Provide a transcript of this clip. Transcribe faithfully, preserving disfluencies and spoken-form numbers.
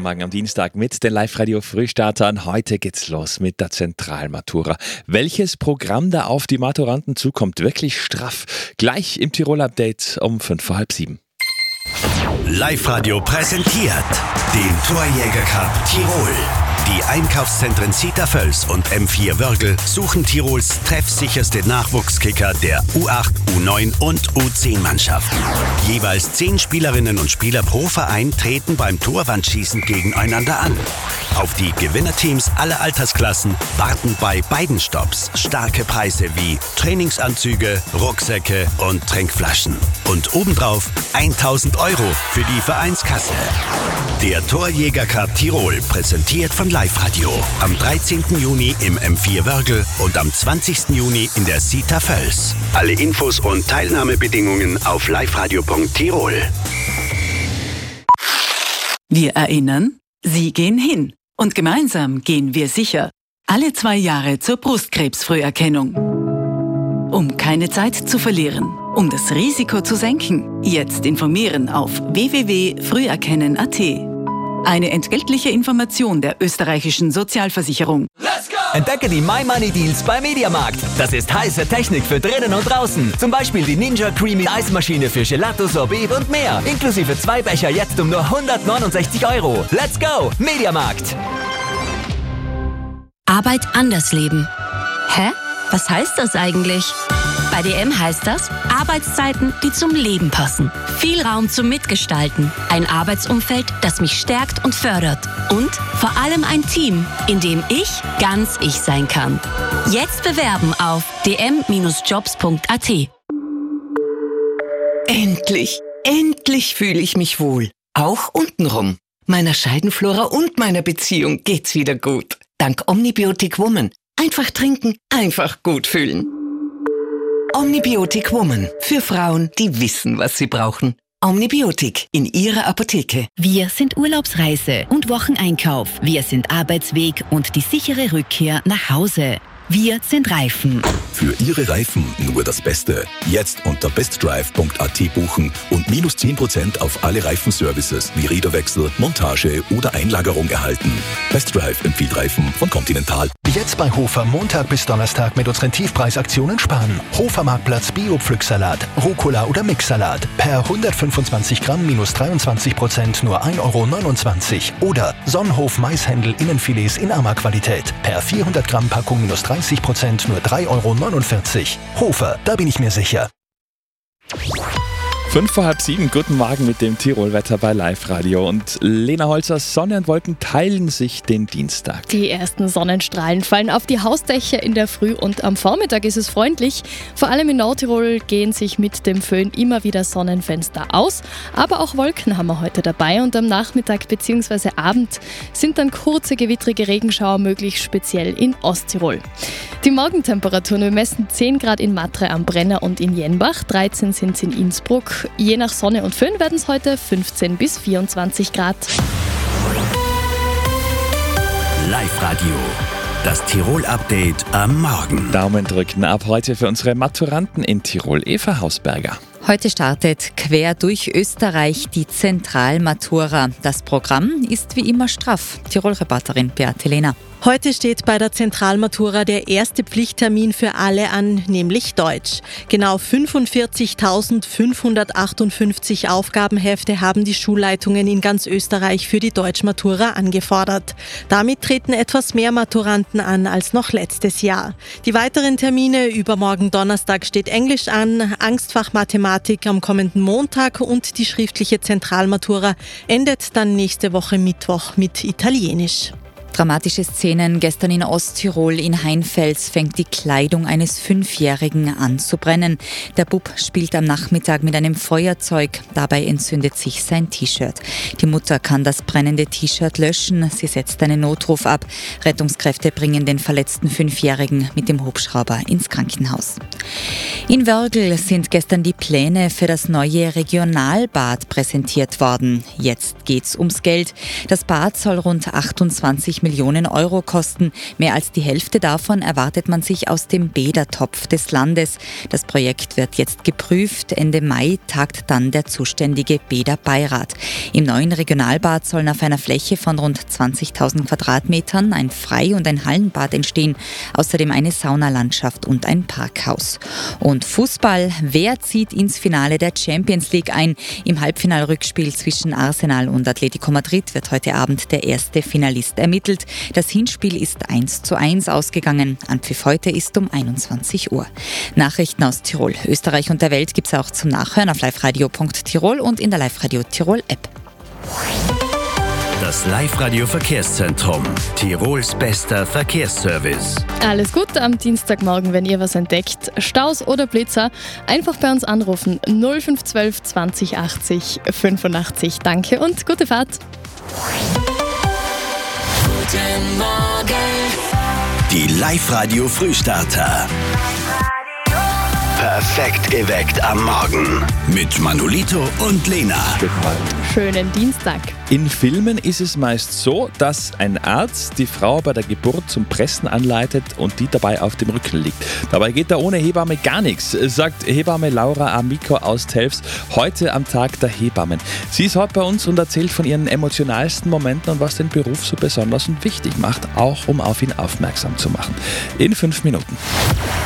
Morgen am Dienstag mit den Live-Radio-Frühstartern. Heute geht's los mit der Zentralmatura. Welches Programm da auf die Maturanten zukommt, wirklich straff. Gleich im Tirol-Update um fünf vor halb sieben. Live-Radio präsentiert den Torjäger-Cup Tirol. Die Einkaufszentren Zita Völs und M vier Wörgl suchen Tirols treffsicherste Nachwuchskicker der U acht, U neun und U zehn Mannschaften. Jeweils zehn Spielerinnen und Spieler pro Verein treten beim Torwandschießen gegeneinander an. Auf die Gewinnerteams aller Altersklassen warten bei beiden Stopps starke Preise wie Trainingsanzüge, Rucksäcke und Trinkflaschen. Und obendrauf tausend Euro für die Vereinskasse. Der Torjäger Cup Tirol, präsentiert von Live-Radio. Am dreizehnten Juni im M vier Wörgl und am zwanzigsten Juni in der Zita Völs. Alle Infos und Teilnahmebedingungen auf liveradio punkt tirol. Wir erinnern, Sie gehen hin. Und gemeinsam gehen wir sicher. Alle zwei Jahre zur Brustkrebsfrüherkennung. Um keine Zeit zu verlieren. Um das Risiko zu senken. Jetzt informieren auf w w w punkt früherkennen punkt a t. Eine entgeltliche Information der österreichischen Sozialversicherung. Let's go! Entdecke die My Money Deals bei Mediamarkt. Das ist heiße Technik für drinnen und draußen. Zum Beispiel die Ninja Creamy Eismaschine für Gelato, Sorbet und mehr. Inklusive zwei Becher jetzt um nur hundertneunundsechzig Euro. Let's go! Mediamarkt. Arbeit anders leben. Hä? Was heißt das eigentlich? Bei D M heißt das Arbeitszeiten, die zum Leben passen. Viel Raum zum Mitgestalten. Ein Arbeitsumfeld, das mich stärkt und fördert. Und vor allem ein Team, in dem ich ganz ich sein kann. Jetzt bewerben auf d m jobs punkt a t. Endlich, endlich fühle ich mich wohl. Auch untenrum. Meiner Scheidenflora und meiner Beziehung geht's wieder gut. Dank Omnibiotic Woman. Einfach trinken, einfach gut fühlen. Omnibiotic Woman. Für Frauen, die wissen, was sie brauchen. Omnibiotic in Ihrer Apotheke. Wir sind Urlaubsreise und Wocheneinkauf. Wir sind Arbeitsweg und die sichere Rückkehr nach Hause. Wir sind Reifen. Für Ihre Reifen nur das Beste. Jetzt unter bestdrive punkt a t buchen und minus zehn Prozent auf alle Reifenservices wie Räderwechsel, Montage oder Einlagerung erhalten. Bestdrive empfiehlt Reifen von Continental. Jetzt bei Hofer Montag bis Donnerstag mit unseren Tiefpreisaktionen sparen. Hofer Marktplatz Bio-Pflücksalat, Rucola oder Mixsalat. Per hundertfünfundzwanzig Gramm minus dreiundzwanzig Prozent nur ein Euro neunundzwanzig. Oder Sonnenhof Maishändel Innenfilets in Arma-Qualität. Per vierhundert Gramm Packung minus dreißig Prozent nur drei Euro neunundvierzig. Hofer, da bin ich mir sicher. Fünf vor halb sieben, guten Morgen mit dem Tirol-Wetter bei Live-Radio. Und Lena Holzer, Sonne und Wolken teilen sich den Dienstag. Die ersten Sonnenstrahlen fallen auf die Hausdächer in der Früh und am Vormittag ist es freundlich. Vor allem in Nordtirol gehen sich mit dem Föhn immer wieder Sonnenfenster aus. Aber auch Wolken haben wir heute dabei und am Nachmittag bzw. Abend sind dann kurze gewittrige Regenschauer möglich, speziell in Osttirol. Die Morgentemperaturen, wir messen zehn Grad in Matre am Brenner und in Jenbach, dreizehn sind es in Innsbruck. Je nach Sonne und Föhn werden es heute fünfzehn bis vierundzwanzig Grad. Live-Radio. Das Tirol-Update am Morgen. Daumen drücken ab heute für unsere Maturanten in Tirol. Eva Hausberger. Heute startet quer durch Österreich die Zentralmatura. Das Programm ist wie immer straff. Tirol-Reporterin Beate Lehner. Heute steht bei der Zentralmatura der erste Pflichttermin für alle an, nämlich Deutsch. Genau fünfundvierzigtausendfünfhundertachtundfünfzig Aufgabenhefte haben die Schulleitungen in ganz Österreich für die Deutschmatura angefordert. Damit treten etwas mehr Maturanten an als noch letztes Jahr. Die weiteren Termine: übermorgen Donnerstag steht Englisch an, Angstfach Mathematik am kommenden Montag und die schriftliche Zentralmatura endet dann nächste Woche Mittwoch mit Italienisch. Dramatische Szenen gestern in Osttirol. In Heinfels fängt die Kleidung eines Fünfjährigen an zu brennen. Der Bub spielt am Nachmittag mit einem Feuerzeug. Dabei entzündet sich sein T-Shirt. Die Mutter kann das brennende T-Shirt löschen. Sie setzt einen Notruf ab. Rettungskräfte bringen den verletzten Fünfjährigen mit dem Hubschrauber ins Krankenhaus. In Wörgl sind gestern die Pläne für das neue Regionalbad präsentiert worden. Jetzt geht's ums Geld. Das Bad soll rund achtundzwanzig Millionen Euro kosten. Mehr als die Hälfte davon erwartet man sich aus dem Bädertopf des Landes. Das Projekt wird jetzt geprüft. Ende Mai tagt dann der zuständige Bäderbeirat. Im neuen Regionalbad sollen auf einer Fläche von rund zwanzigtausend Quadratmetern ein Frei- und ein Hallenbad entstehen. Außerdem eine Saunalandschaft und ein Parkhaus. Und Fußball. Wer zieht ins Finale der Champions League ein? Im Halbfinalrückspiel zwischen Arsenal und Atletico Madrid wird heute Abend der erste Finalist ermittelt. Das Hinspiel ist eins zu eins ausgegangen. Anpfiff heute ist um einundzwanzig Uhr. Nachrichten aus Tirol, Österreich und der Welt gibt es auch zum Nachhören auf liveradio punkt tirol und in der Live-Radio Tirol App. Das Live-Radio Verkehrszentrum. Tirols bester Verkehrsservice. Alles Gute am Dienstagmorgen, wenn ihr was entdeckt. Staus oder Blitzer, einfach bei uns anrufen. null fünf eins zwei zwanzig achtzig fünfundachtzig. Danke und gute Fahrt. Guten Morgen. Die Live-Radio Frühstarter. Perfekt geweckt am Morgen. Mit Manolito und Lena. Schönen Dienstag. In Filmen ist es meist so, dass ein Arzt die Frau bei der Geburt zum Pressen anleitet und die dabei auf dem Rücken liegt. Dabei geht da ohne Hebamme gar nichts, sagt Hebamme Laura Amico aus Telfs heute am Tag der Hebammen. Sie ist heute bei uns und erzählt von ihren emotionalsten Momenten und was den Beruf so besonders und wichtig macht, auch um auf ihn aufmerksam zu machen. In fünf Minuten.